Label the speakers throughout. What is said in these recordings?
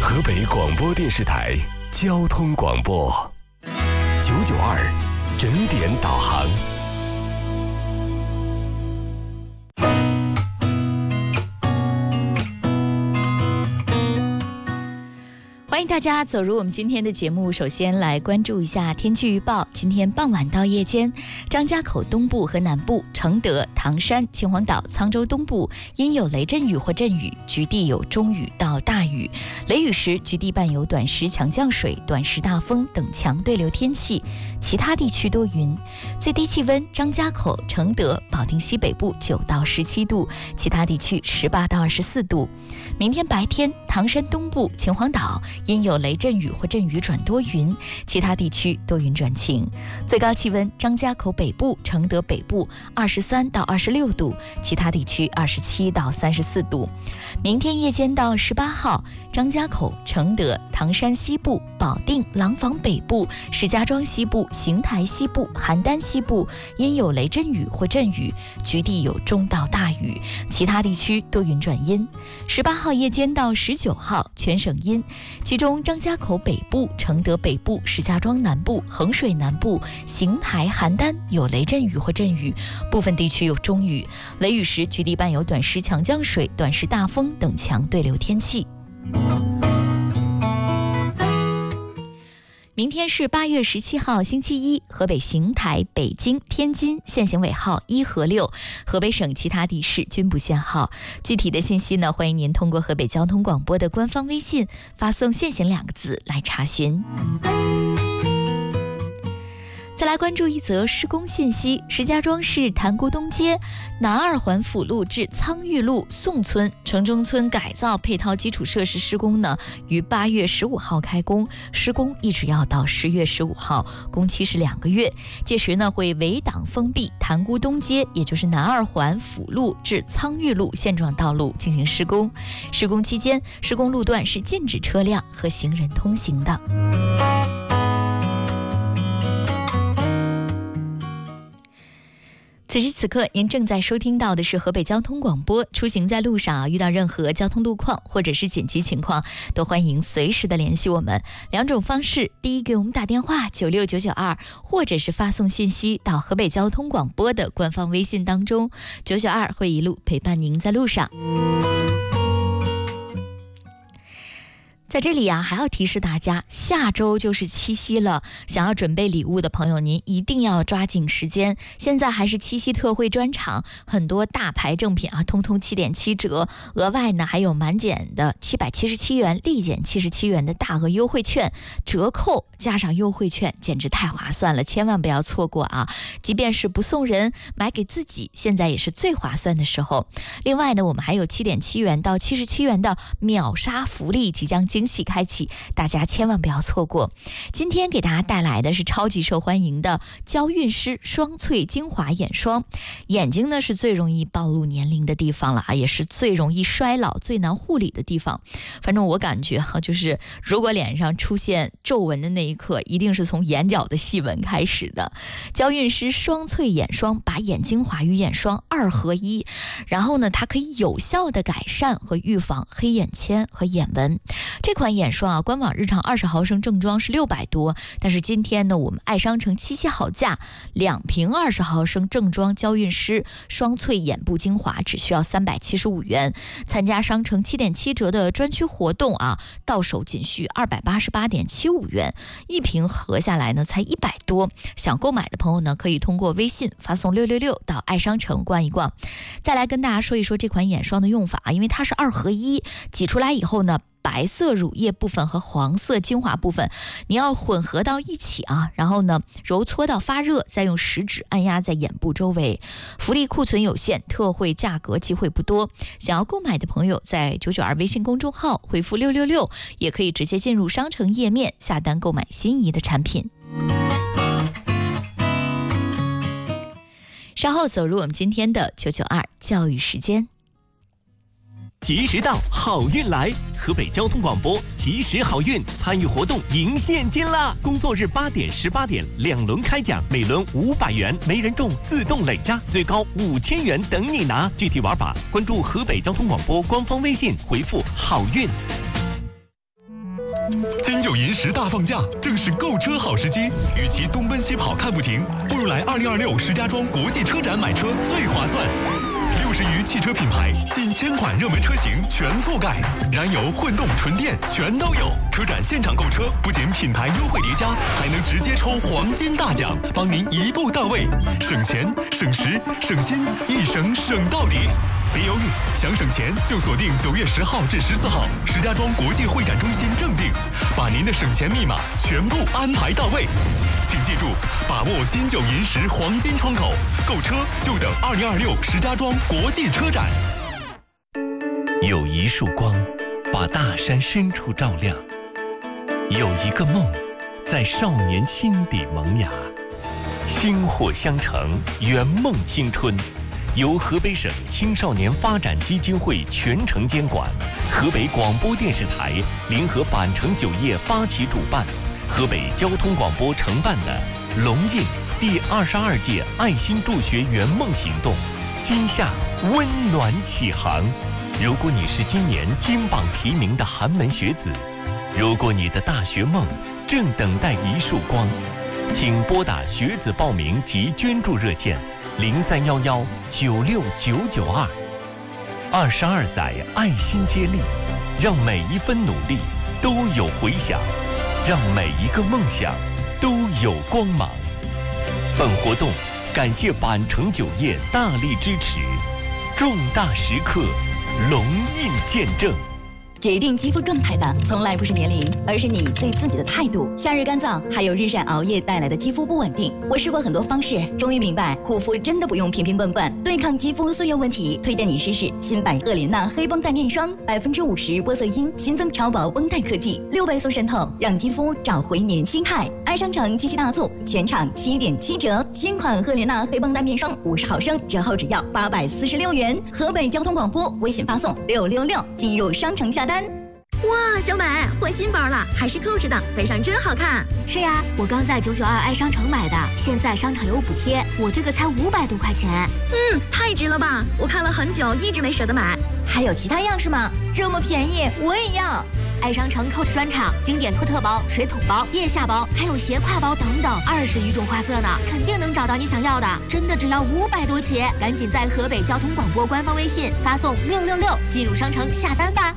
Speaker 1: 河北广播电视台交通广播992整点导航。
Speaker 2: 欢迎大家走入我们今天的节目。首先来关注一下天气预报。今天傍晚到夜间，张家口东部和南部、承德、唐山、秦皇岛、沧州东部阴有雷阵雨或阵雨，局地有中雨到大雨。雷雨时，局地伴有短时强降水、短时大风等强对流天气。其他地区多云。最低气温：张家口、承德、保定西北部9到17度，其他地区18到24度。明天白天，唐山东部、秦皇岛阴有雷阵雨或阵雨转多云，其他地区多云转晴。最高气温：张家口北部、承德北部23到26度，其他地区27到34度。明天夜间到18号，张家口、承德、唐山西部、保定、廊坊北部、石家庄西部、邢台西部、邯郸西部阴有雷阵雨或阵雨，局地有中到大雨，其他地区多云转阴。18号夜间到19号，全省阴，其中张家口北部、承德北部、石家庄南部、衡水南部、邢台、邯郸有雷阵雨或阵雨，部分地区有中雨。雷雨时，局地伴有短时强降水、短时大风等强对流天气。明天是8月17号星期一，河北邢台、北京、天津限行尾号1和6，河北省其他地市均不限号。具体的信息呢，欢迎您通过河北交通广播的官方微信发送限行2个字来查询。再来关注一则施工信息。石家庄市潭沽东街南二环辅路至苍玉路宋村城中村改造配套基础设施施工呢，于8月15号开工，施工一直要到10月15号，工期是2个月。届时呢，会围挡封闭潭沽东街，也就是南二环辅路至苍玉路现状道路进行施工。施工期间，施工路段是禁止车辆和行人通行的。此时此刻，您正在收听到的是河北交通广播。出行在路上遇到任何交通路况或者是紧急情况，都欢迎随时的联系我们。2种方式：第一，给我们打电话96992，或者是发送信息到河北交通广播的官方微信当中，992会一路陪伴您在路上。在这里还要提示大家，下周就是七夕了，想要准备礼物的朋友，您一定要抓紧时间。现在还是七夕特惠专场，很多大牌正品通通7.7折，额外呢还有满减的777元、立减77元的大额优惠券，折扣加上优惠券，简直太划算了，千万不要错过啊！即便是不送人，买给自己，现在也是最划算的时候。另外呢，我们还有7.7元到77元的秒杀福利即将惊喜开启，大家千万不要错过。今天给大家带来的是超级受欢迎的娇韵诗双萃精华眼霜。眼睛呢是最容易暴露年龄的地方了也是最容易衰老、最难护理的地方。反正我感觉就是如果脸上出现皱纹的那一刻，一定是从眼角的细纹开始的。娇韵诗双萃眼霜把眼精华与眼霜2合1，然后呢，它可以有效的改善和预防黑眼圈和眼纹。这款眼霜官网日常20毫升正装是600多，但是今天呢，我们爱商城七夕好价，2瓶20毫升正装娇韵诗双萃眼部精华只需要375元，参加商城7.7折的专区活动到手仅需288.75元，一瓶合下来呢才100多。想购买的朋友呢，可以通过微信发送666到爱商城逛一逛。再来跟大家说一说这款眼霜的用法因为它是2合1，挤出来以后呢，白色乳液部分和黄色精华部分你要混合到一起然后呢揉搓到发热，再用食指按压在眼部周围。福利库存有限，特惠价格机会不多，想要购买的朋友在992微信公众号回复666，也可以直接进入商城页面下单购买心仪的产品。稍后走入我们今天的992教育时间。
Speaker 1: 及时到，好运来！河北交通广播及时好运参与活动赢现金啦！工作日8点、18点2轮开奖，每轮500元，没人中自动累加，最高5000元等你拿。具体玩法关注河北交通广播官方微信，回复好运。
Speaker 3: 金九银十大放假，正是购车好时机。与其东奔西跑看不停，不如来2026石家庄国际车展买车最划算。60余汽车品牌，近1000款热门车型全覆盖，燃油、混动、纯电全都有。车展现场购车，不仅品牌优惠叠加，还能直接抽黄金大奖，帮您一步到位，省钱、省时、省心，一省省到底。别犹豫，想省钱就锁定9月10号至14号石家庄国际会展中心正定，把您的省钱密码全部安排到位。请记住，把握金九银十黄金窗口，购车就等2026石家庄国际车展。
Speaker 1: 有一束光，把大山深处照亮；有一个梦，在少年心底萌芽。薪火相承，圆梦青春。由河北省青少年发展基金会全程监管，河北广播电视台联合板城酒业发起主办，河北交通广播承办的龙印第22届爱心助学圆梦行动，今夏温暖启航。如果你是今年金榜题名的寒门学子，如果你的大学梦正等待一束光，请拨打学子报名及捐助热线0311969992。22载爱心接力，让每一分努力都有回响，让每一个梦想都有光芒。本活动感谢板城酒业大力支持，重大时刻龙印见证。
Speaker 4: 决定肌肤状态的从来不是年龄，而是你对自己的态度。夏日干燥，还有日晒熬夜带来的肌肤不稳定。我试过很多方式，终于明白护肤真的不用瓶瓶罐罐。对抗肌肤岁月问题，推荐你试试新版赫莲娜黑绷带面霜，50%玻色因，新增超薄绷带科技，6倍速渗透，让肌肤找回年轻态。爱商城七夕大促，全场7.7折，新款赫莲娜黑绷带面霜50毫升，折后只要846元。河北交通广播微信发送666，进入商城下单。
Speaker 5: 哇，小美换新包了，还是扣着的，背上真好看。
Speaker 6: 是呀，我刚在992爱商城买的，现在商场有补贴，我这个才500多块钱。
Speaker 5: 太值了吧！我看了很久，一直没舍得买。
Speaker 4: 还有其他样式吗？这么便宜，我也要。
Speaker 6: 爱商城 Coach 专场，经典托特包、水桶包、腋下包，还有斜挎包等等，20余种花色呢，肯定能找到你想要的。真的只要500多起，赶紧在河北交通广播官方微信发送666，进入商城下单吧。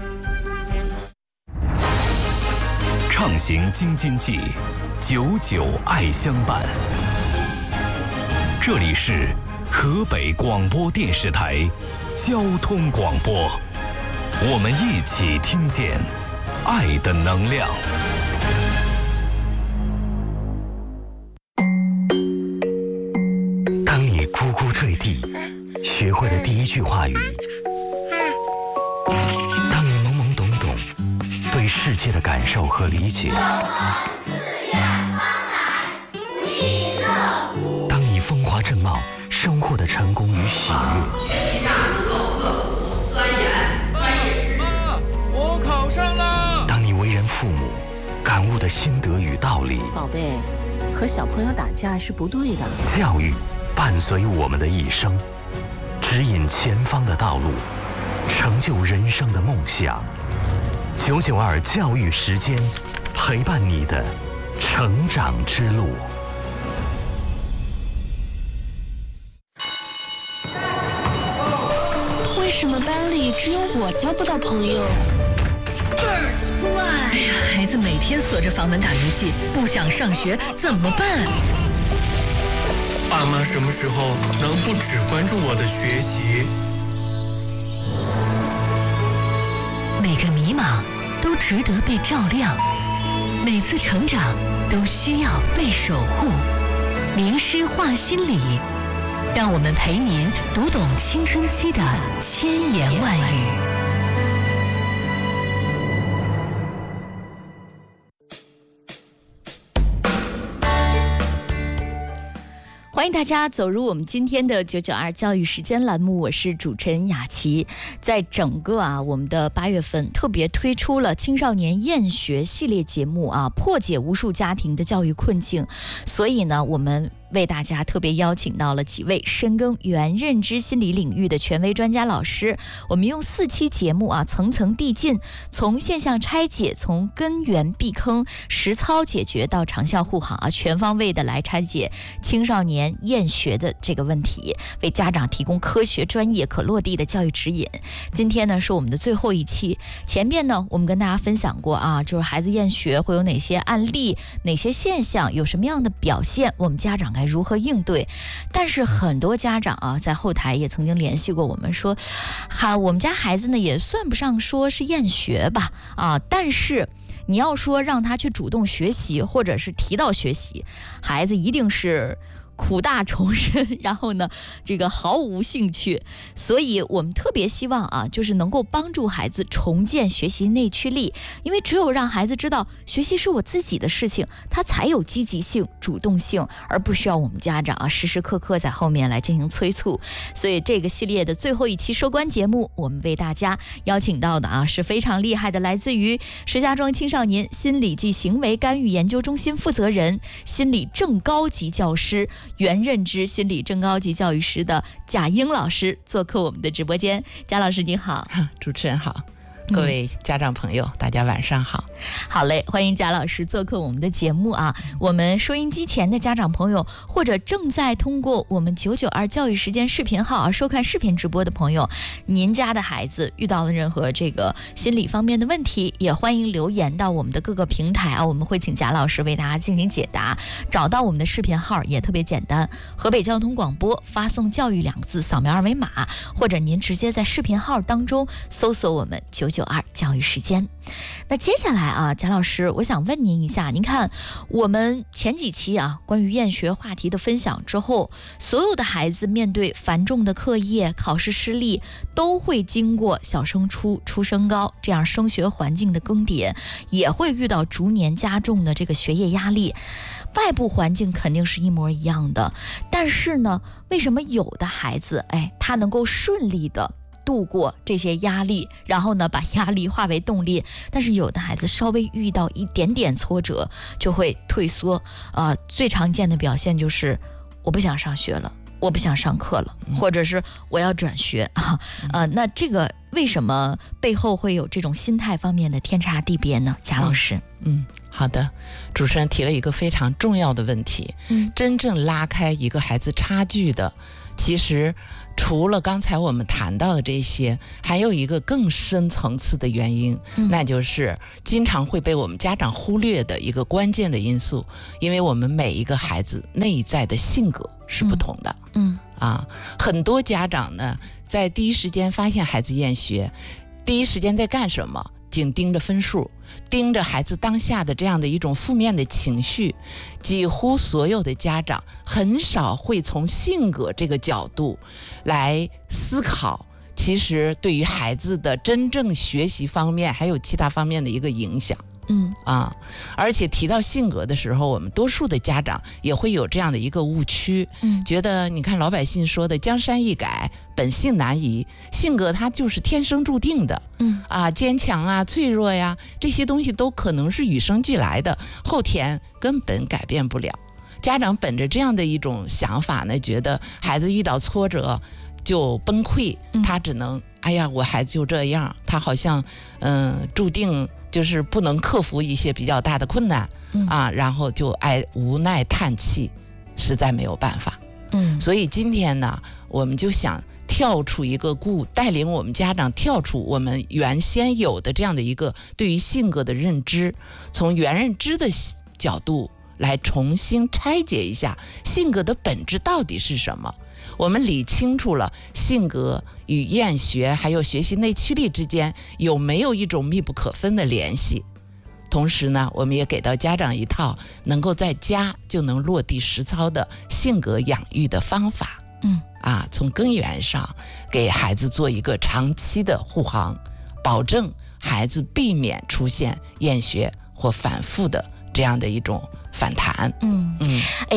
Speaker 7: 畅行京津冀，99爱相伴。这里是河北广播电视台交通广播，我们一起听见爱的能量。
Speaker 8: 当你咕咕坠地，学会了第一句话语；当你懵懵懂懂，对世界的感受和理解；当你风华正茂，收获的成功与喜悦。
Speaker 9: 妈，我考上了。
Speaker 8: 当你为人父母，感悟的心得与道理。
Speaker 10: 宝贝，和小朋友打架是不对的。
Speaker 8: 教育伴随我们的一生，指引前方的道路，成就人生的梦想。992教育时间，陪伴你的成长之路。
Speaker 11: 为什么班里只有我交不到朋友？
Speaker 12: 哎呀，孩子每天锁着房门打游戏，不想上学怎么办？
Speaker 9: 爸妈什么时候能不只关注我的学习？
Speaker 12: 每个迷茫都值得被照亮，每次成长都需要被守护。名师话心理，让我们陪您读懂青春期的千言万语。
Speaker 2: 欢迎大家走入我们今天的992教育时间栏目，我是主持人雅琪。在整个我们的8月份特别推出了青少年厌学系列节目破解无数家庭的教育困境。所以呢，我们为大家特别邀请到了几位深耕原认知心理领域的权威专家老师。我们用4期节目啊，层层递进，从现象拆解，从根源避坑、实操解决到长效护航啊，全方位的来拆解青少年厌学的这个问题，为家长提供科学、专业、可落地的教育指引。今天呢是我们的最后一期，前面呢我们跟大家分享过啊，就是孩子厌学会有哪些案例、哪些现象、有什么样的表现，我们家长该如何应对。但是很多家长啊，在后台也曾经联系过我们说，我们家孩子呢也算不上说是厌学吧啊，但是你要说让他去主动学习，或者是提到学习，孩子一定是苦大仇深，然后呢这个毫无兴趣。所以我们特别希望啊，就是能够帮助孩子重建学习内驱力，因为只有让孩子知道学习是我自己的事情，他才有积极性、主动性，而不需要我们家长啊时时刻刻在后面来进行催促。所以这个系列的最后一期收官节目，我们为大家邀请到的啊是非常厉害的，来自于石家庄青少年心理暨行为干预研究中心负责人、心理正高级教师、原认知心理正高级教育师的贾英老师做客我们的直播间。贾老师你好。
Speaker 13: 主持人好，各位家长朋友，大家晚上好。
Speaker 2: 好嘞，欢迎贾老师做客我们的节目啊。我们收音机前的家长朋友，或者正在通过我们992教育时间视频号收看视频直播的朋友，您家的孩子遇到了任何这个心理方面的问题，也欢迎留言到我们的各个平台啊，我们会请贾老师为大家进行解答。找到我们的视频号也特别简单，河北交通广播发送教育2个字，扫描二维码，或者您直接在视频号当中搜索我们992教育时间。那接下来啊，贾老师，我想问您一下，您看我们前几期啊关于厌学话题的分享之后，所有的孩子面对繁重的课业、考试失利，都会经过小升初、初升高这样升学环境的更迭，也会遇到逐年加重的这个学业压力。外部环境肯定是一模一样的，但是呢，为什么有的孩子他能够顺利的度过这些压力，然后呢把压力化为动力，但是有的孩子稍微遇到一点点挫折就会退缩。最常见的表现就是我不想上学了，我不想上课了，或者是我要转学那这个为什么背后会有这种心态方面的天差地别呢？贾老师。
Speaker 13: 好的，主持人提了一个非常重要的问题。真正拉开一个孩子差距的，其实除了刚才我们谈到的这些，还有一个更深层次的原因，那就是经常会被我们家长忽略的一个关键的因素，因为我们每一个孩子内在的性格是不同的。很多家长呢，在第一时间发现孩子厌学，第一时间在干什么？紧盯着分数，盯着孩子当下的这样的一种负面的情绪。几乎所有的家长很少会从性格这个角度来思考，其实对于孩子的真正学习方面还有其他方面的一个影响。而且提到性格的时候，我们多数的家长也会有这样的一个误区，觉得你看老百姓说的江山易改，本性难移，性格它就是天生注定的，坚强啊、脆弱呀，这些东西都可能是与生俱来的，后天根本改变不了。家长本着这样的一种想法呢，觉得孩子遇到挫折就崩溃，他只能我孩子就这样，他好像注定就是不能克服一些比较大的困难然后就无奈叹气，实在没有办法。所以今天呢，我们就想跳出一个带领我们家长跳出我们原先有的这样的一个对于性格的认知，从原认知的角度来重新拆解一下性格的本质到底是什么。我们理清楚了性格与厌学还有学习内驱力之间有没有一种密不可分的联系，同时呢，我们也给到家长一套能够在家就能落地实操的性格养育的方法。从根源上给孩子做一个长期的护航，保证孩子避免出现厌学或反复的这样的一种反弹。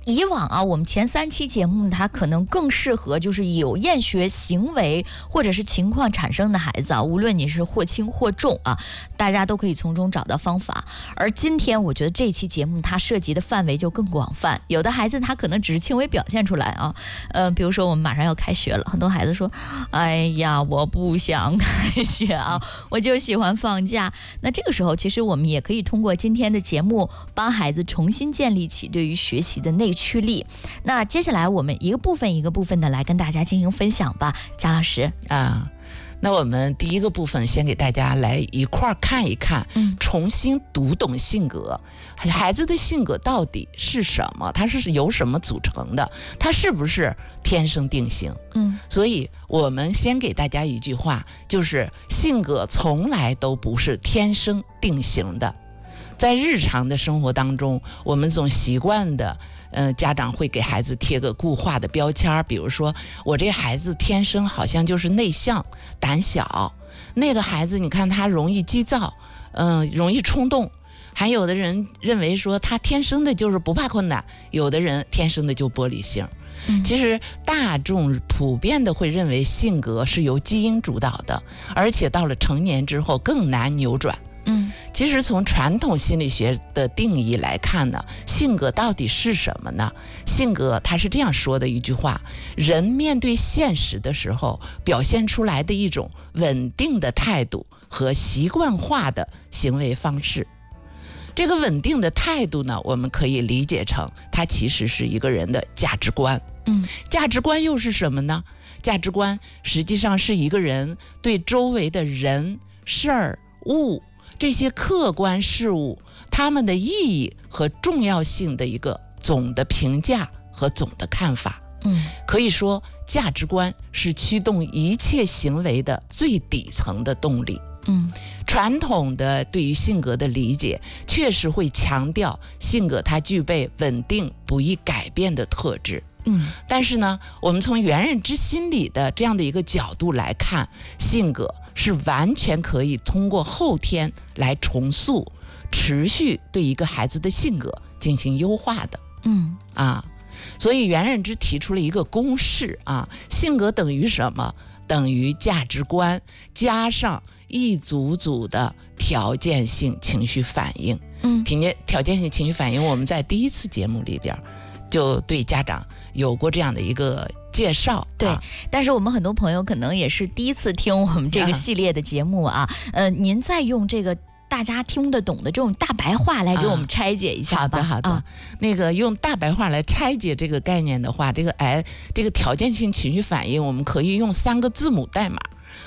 Speaker 2: 以往啊，我们前3期节目它可能更适合就是有厌学行为或者是情况产生的孩子啊，无论你是或轻或重啊，大家都可以从中找到方法。而今天我觉得这期节目它涉及的范围就更广泛，有的孩子他可能只是轻微表现出来啊，比如说我们马上要开学了，很多孩子说，哎呀，我不想开学啊，我就喜欢放假。那这个时候，其实我们也可以通过今天的节目，帮孩子重新建立起对于学习的内驱力。那接下来我们一个部分一个部分的来跟大家进行分享吧，贾老师
Speaker 13: 啊。那我们第一个部分先给大家来一块儿看一看，重新读懂性格。孩子的性格到底是什么？它是由什么组成的？它是不是天生定型？所以我们先给大家一句话，就是性格从来都不是天生定型的。在日常的生活当中，我们总习惯的家长会给孩子贴个固化的标签，比如说我这孩子天生好像就是内向胆小，那个孩子你看他容易急躁，容易冲动，还有的人认为说他天生的就是不怕困难，有的人天生的就玻璃心。其实大众普遍的会认为性格是由基因主导的，而且到了成年之后更难扭转。其实从传统心理学的定义来看呢，性格到底是什么呢？性格它是这样说的一句话：人面对现实的时候表现出来的一种稳定的态度和习惯化的行为方式。这个稳定的态度呢，我们可以理解成它其实是一个人的价值观。价值观又是什么呢？价值观实际上是一个人对周围的人、事儿、物这些客观事物它们的意义和重要性的一个总的评价和总的看法。可以说价值观是驱动一切行为的最底层的动力。传统的对于性格的理解确实会强调性格它具备稳定不易改变的特质。但是呢，我们从原认知心理的这样的一个角度来看，性格是完全可以通过后天来重塑，持续对一个孩子的性格进行优化的。所以原认知提出了一个公式啊，性格等于什么？等于价值观加上一组组的条件性情绪反应。条件性情绪反应，我们在第1次节目里边就对家长有过这样的一个介绍。
Speaker 2: 对，但是我们很多朋友可能也是第1次听我们这个系列的节目啊。您再用这个大家听得懂的这种大白话来给我们拆解一下吧。
Speaker 13: 好的。那个用大白话来拆解这个概念的话，这个条件性情绪反应，我们可以用3个字母代码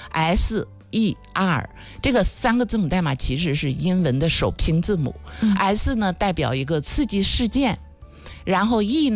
Speaker 13: SER。这个3个字母代码其实是英文的首拼字母。S 呢代表一个刺激事件，然后 E